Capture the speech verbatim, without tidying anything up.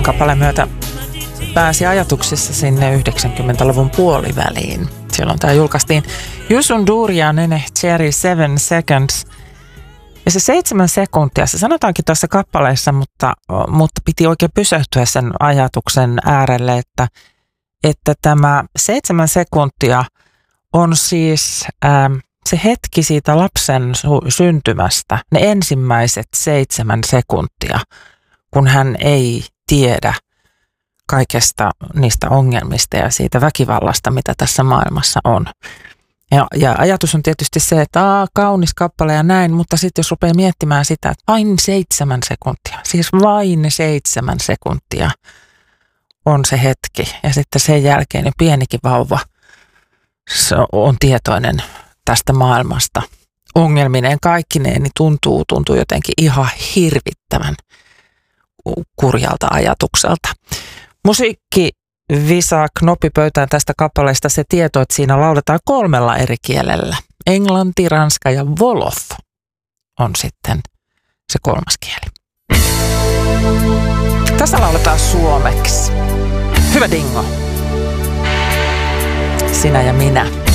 Kappaleen myötä pääsi ajatuksissa sinne yhdeksänkymmentäluvun puoliväliin. Silloin tämä julkaistiin Youssou N'Dour ja Neneh Cherry Seven Seconds. Ja se seitsemän sekuntia, se sanotaankin tuossa kappaleessa, mutta, mutta piti oikein pysähtyä sen ajatuksen äärelle, että, että tämä seitsemän sekuntia on siis ähm, se hetki siitä lapsen syntymästä, ne ensimmäiset seitsemän sekuntia, kun hän ei tiedä kaikesta niistä ongelmista ja siitä väkivallasta, mitä tässä maailmassa on. Ja, ja ajatus on tietysti se, että aa, kaunis kappale ja näin, mutta sitten jos rupeaa miettimään sitä, että vain seitsemän sekuntia, siis vain seitsemän sekuntia on se hetki. Ja sitten sen jälkeen jo pienikin vauva on tietoinen tästä maailmasta. Ongelmineen kaikkineen niin tuntuu, tuntuu jotenkin ihan hirvittävän kurjalta ajatukselta. Musiikki visaa knoppipöytään tästä kappaleesta se tieto, että siinä lauletaan kolmella eri kielellä. Englanti, ranska ja wolof on sitten se kolmas kieli. Tässä lauletaan suomeksi. Hyvä Dingo. Sinä ja minä.